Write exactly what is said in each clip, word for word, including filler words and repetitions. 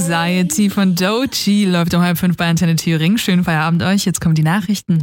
Anxiety von Doechii läuft um halb fünf bei Antenne Thüringen. Schönen Feierabend euch, jetzt kommen die Nachrichten.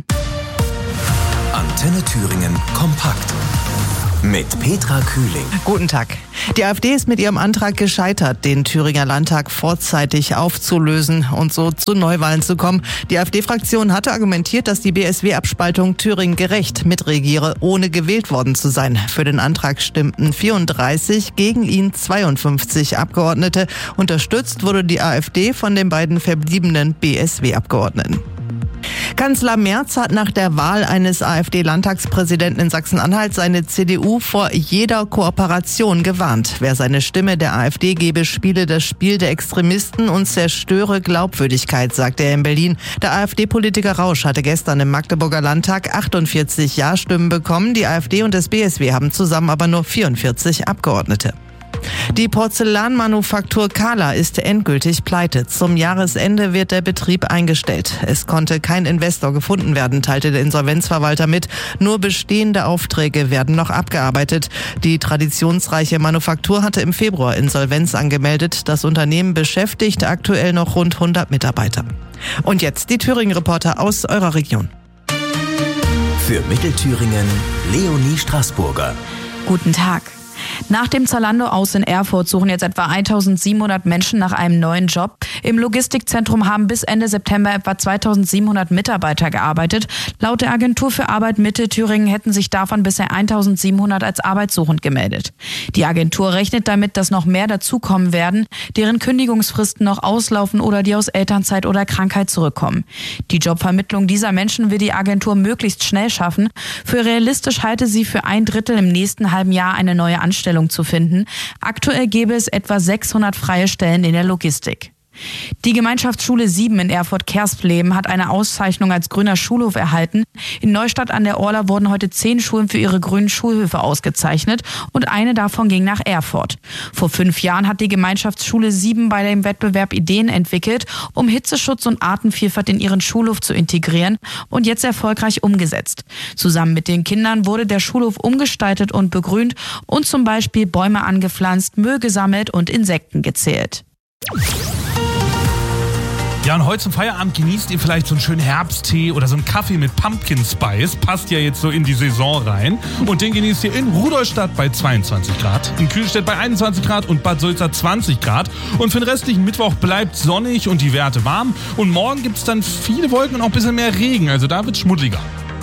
Antenne Thüringen kompakt mit Petra Kühling. Guten Tag. Die AfD ist mit ihrem Antrag gescheitert, den Thüringer Landtag vorzeitig aufzulösen und so zu Neuwahlen zu kommen. Die AfD-Fraktion hatte argumentiert, dass die B S W-Abspaltung Thüringen gerecht mitregiere, ohne gewählt worden zu sein. Für den Antrag stimmten vierunddreißig, gegen ihn zweiundfünfzig Abgeordnete. Unterstützt wurde die AfD von den beiden verbliebenen B S W-Abgeordneten. Kanzler Merz hat nach der Wahl eines AfD-Landtagspräsidenten in Sachsen-Anhalt seine C D U vor jeder Kooperation gewarnt. Wer seine Stimme der AfD gebe, spiele das Spiel der Extremisten und zerstöre Glaubwürdigkeit, sagte er in Berlin. Der AfD-Politiker Rausch hatte gestern im Magdeburger Landtag achtundvierzig Ja-Stimmen bekommen. Die AfD und das B S W haben zusammen aber nur vierundvierzig Abgeordnete. Die Porzellanmanufaktur Kahler ist endgültig pleite. Zum Jahresende wird der Betrieb eingestellt. Es konnte kein Investor gefunden werden, teilte der Insolvenzverwalter mit. Nur bestehende Aufträge werden noch abgearbeitet. Die traditionsreiche Manufaktur hatte im Februar Insolvenz angemeldet. Das Unternehmen beschäftigt aktuell noch rund hundert Mitarbeiter. Und jetzt die Thüringen-Reporter aus eurer Region. Für Mittelthüringen Leonie Straßburger. Guten Tag. Nach dem Zalando-Aus in Erfurt suchen jetzt etwa eintausendsiebenhundert Menschen nach einem neuen Job. Im Logistikzentrum haben bis Ende September etwa zweitausendsiebenhundert Mitarbeiter gearbeitet. Laut der Agentur für Arbeit Mitte Thüringen hätten sich davon bisher eintausendsiebenhundert als arbeitssuchend gemeldet. Die Agentur rechnet damit, dass noch mehr dazukommen werden, deren Kündigungsfristen noch auslaufen oder die aus Elternzeit oder Krankheit zurückkommen. Die Jobvermittlung dieser Menschen will die Agentur möglichst schnell schaffen. Für realistisch halte sie für ein Drittel im nächsten halben Jahr eine neue Anstellung zu finden. Aktuell gäbe es etwa sechshundert freie Stellen in der Logistik. Die Gemeinschaftsschule sieben in Erfurt-Kerspleben hat eine Auszeichnung als grüner Schulhof erhalten. In Neustadt an der Orla wurden heute zehn Schulen für ihre grünen Schulhöfe ausgezeichnet und eine davon ging nach Erfurt. Vor fünf Jahren hat die Gemeinschaftsschule sieben bei dem Wettbewerb Ideen entwickelt, um Hitzeschutz und Artenvielfalt in ihren Schulhof zu integrieren und jetzt erfolgreich umgesetzt. Zusammen mit den Kindern wurde der Schulhof umgestaltet und begrünt und zum Beispiel Bäume angepflanzt, Müll gesammelt und Insekten gezählt. Ja, und heute zum Feierabend genießt ihr vielleicht so einen schönen Herbsttee oder so einen Kaffee mit Pumpkin Spice. Passt ja jetzt so in die Saison rein. Und den genießt ihr in Rudolstadt bei zweiundzwanzig Grad, in Kühlstedt bei einundzwanzig Grad und Bad Sulza zwanzig Grad. Und für den restlichen Mittwoch bleibt sonnig und die Werte warm. Und morgen gibt es dann viele Wolken und auch ein bisschen mehr Regen. Also da wird es schmuddeliger.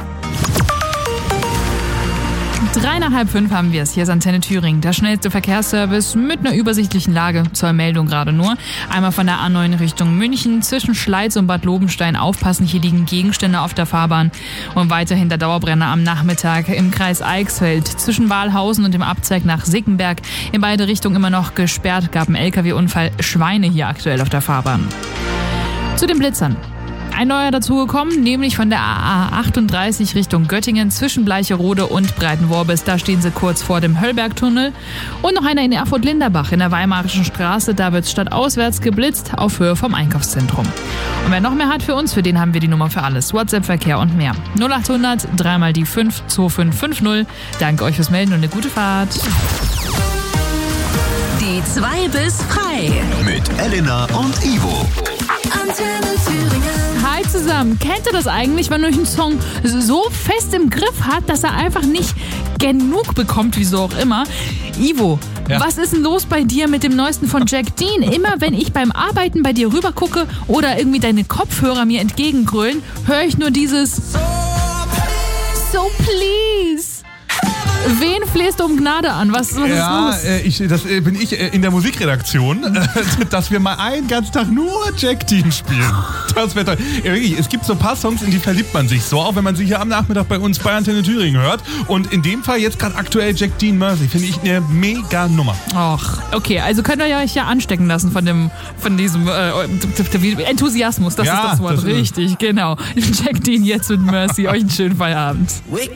Drei nach halb fünf haben wir es. Hier ist Antenne Thüringen, der schnellste Verkehrsservice mit einer übersichtlichen Lage. Zur Meldung gerade nur. Einmal von der A neun Richtung München, zwischen Schleiz und Bad Lobenstein aufpassen. Hier liegen Gegenstände auf der Fahrbahn. Und weiterhin der Dauerbrenner am Nachmittag im Kreis Eichsfeld. Zwischen Wahlhausen und dem Abzweig nach Sickenberg. In beide Richtungen immer noch gesperrt. Gab einen L K W-Unfall. Schweine hier aktuell auf der Fahrbahn. Zu den Blitzern. Ein neuer dazugekommen, nämlich von der A A achtunddreißig Richtung Göttingen zwischen Bleicherode und Breitenworbis. Da stehen sie kurz vor dem Höllbergtunnel. Und noch einer in Erfurt-Linderbach in der Weimarischen Straße. Da wird stadtauswärts geblitzt auf Höhe vom Einkaufszentrum. Und wer noch mehr hat für uns, für den haben wir die Nummer für alles. WhatsApp-Verkehr und mehr. null achthundert, dreimal die fünf, zwei fünf fünf null. Danke euch fürs Melden und eine gute Fahrt. Die zwei bis frei. Mit Elena und Ivo. Antenne Thüringen. Hi zusammen. Kennt ihr das eigentlich, wenn euch ein Song so fest im Griff hat, dass er einfach nicht genug bekommt, wieso auch immer? Ivo, ja. Was ist denn los bei dir mit dem Neuesten von Jack Dean? Immer wenn ich beim Arbeiten bei dir rüber gucke oder irgendwie deine Kopfhörer mir entgegengrölen, höre ich nur dieses So please. Wen flehst du um Gnade an? Was, was ja, ist los? Äh, ich, das äh, bin ich äh, in der Musikredaktion, äh, dass wir mal einen ganzen Tag nur Jack Dean spielen. Das wäre toll. Ja, wirklich, es gibt so ein paar Songs, in die verliebt man sich so, auch wenn man sie hier am Nachmittag bei uns bei Antenne Thüringen hört. Und in dem Fall jetzt gerade aktuell Jack Dean Mercy. Finde ich eine mega Nummer. Ach, okay, also könnt ihr euch ja anstecken lassen von dem, von diesem äh, Enthusiasmus. Das ja, ist das Wort. Das Richtig, genau. Jack Dean jetzt mit Mercy. Euch einen schönen Feierabend.